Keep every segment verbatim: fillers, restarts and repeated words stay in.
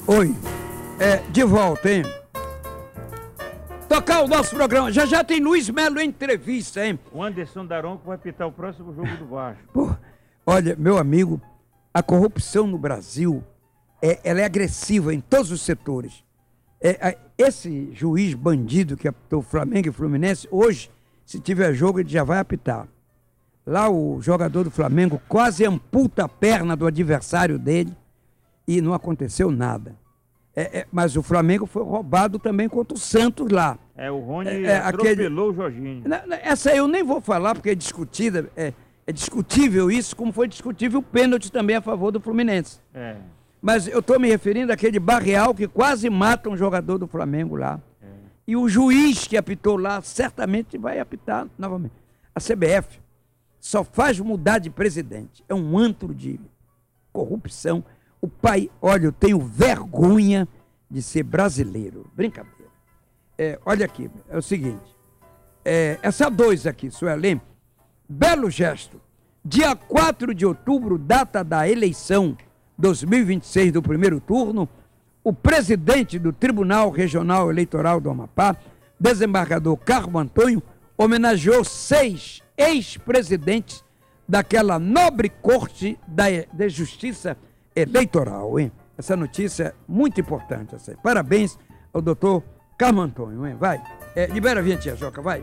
Oi, é, de volta, hein? Tocar o nosso programa. Já já tem Luiz Melo em entrevista, hein? O Anderson Daronco vai pitar o próximo jogo do Vasco. Pô, olha, meu amigo, a corrupção no Brasil, é, ela é agressiva em todos os setores. É, é, esse juiz bandido que apitou Flamengo e Fluminense, hoje, se tiver jogo, ele já vai apitar. Lá o jogador do Flamengo quase amputa a perna do adversário dele e não aconteceu nada. É, é, mas o Flamengo foi roubado também contra o Santos lá. É, o Rony é, é, atropelou aquele... o Jorginho. Essa eu nem vou falar porque é discutida, é, é discutível isso, como foi discutível o pênalti também a favor do Fluminense. É. Mas eu estou me referindo àquele Barreal que quase mata um jogador do Flamengo lá. É. E o juiz que apitou lá certamente vai apitar novamente. A C B F só faz mudar de presidente. É um antro de corrupção. O pai, olha, eu tenho vergonha de ser brasileiro. Brincadeira. É, olha aqui, é o seguinte. É, essa dois aqui, Suelen, belo gesto. Dia quatro de outubro, data da eleição dois mil e vinte e seis do primeiro turno, o presidente do Tribunal Regional Eleitoral do Amapá, desembargador Carmo Antônio, homenageou seis ex-presidentes daquela nobre corte da, da justiça eleitoral, hein? Essa notícia é muito importante. Essa. Parabéns ao doutor Carmo Antônio, hein? Vai, é, libera a vinheta, Joca, vai.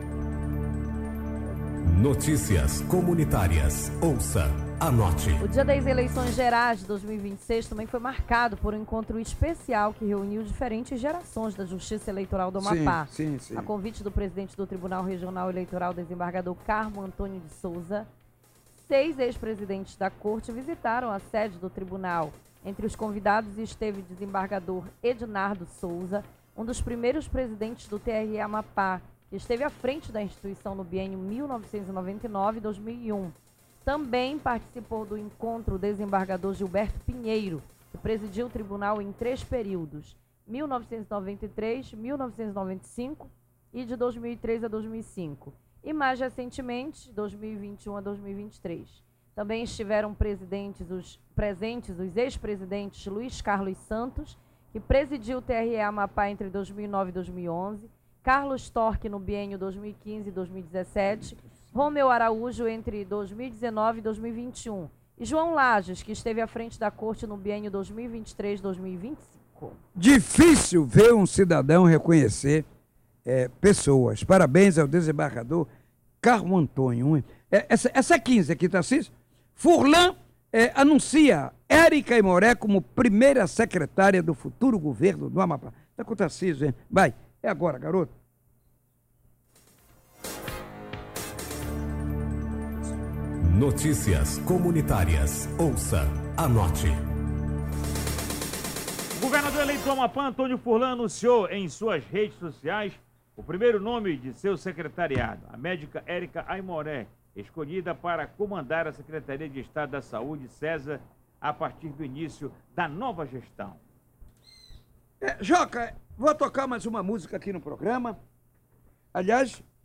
Notícias comunitárias. Ouça, anote. O dia das eleições gerais de dois mil e vinte e seis também foi marcado por um encontro especial que reuniu diferentes gerações da Justiça Eleitoral do Amapá. Sim, sim, sim. A convite do presidente do Tribunal Regional Eleitoral, desembargador Carmo Antônio de Souza, seis ex-presidentes da corte visitaram a sede do tribunal. Entre os convidados esteve o desembargador Ednardo Souza, um dos primeiros presidentes do T R E Amapá, que esteve à frente da instituição no biênio mil novecentos e noventa e nove a dois mil e um. Também participou do encontro o desembargador Gilberto Pinheiro, que presidiu o tribunal em três períodos, mil novecentos e noventa e três, mil novecentos e noventa e cinco e de dois mil e três a dois mil e cinco. E mais recentemente, dois mil e vinte e um a dois mil e vinte e três. Também estiveram presidentes, os, presentes os ex-presidentes Luiz Carlos Santos, que presidiu o T R E Amapá entre dois mil e nove e dois mil e onze, Carlos Torque no biênio dois mil e quinze e dois mil e dezessete, Romeu Araújo entre dois mil e dezenove e dois mil e vinte e um, e João Lages, que esteve à frente da corte no biênio dois mil e vinte e três a dois mil e vinte e cinco. Difícil ver um cidadão reconhecer é, pessoas. Parabéns ao desembargador Carmo Antônio. É, essa, essa quinze aqui, Tarcísio. Furlan é, anuncia Érica Imoré como primeira secretária do futuro governo do Amapá. Está com o Tarcísio, hein? Vai, é agora, garoto. Notícias comunitárias. Ouça, anote. O governador eleito do Amapá, Antônio Furlan, anunciou em suas redes sociais o primeiro nome de seu secretariado, a médica Érica Aimoré, escolhida para comandar a Secretaria de Estado da Saúde, César, a partir do início da nova gestão. É, Joca, vou tocar mais uma música aqui no programa. Aliás,